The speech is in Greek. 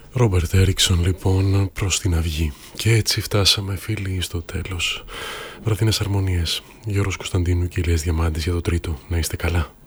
Ρόμπερτ Έριξον λοιπόν προς την αυγή. Και έτσι φτάσαμε φίλοι στο τέλος. Βραδινές αρμονίες. Γιώργος Κωνσταντίνου και Ηλίας Διαμάντης για το τρίτο. Να είστε καλά.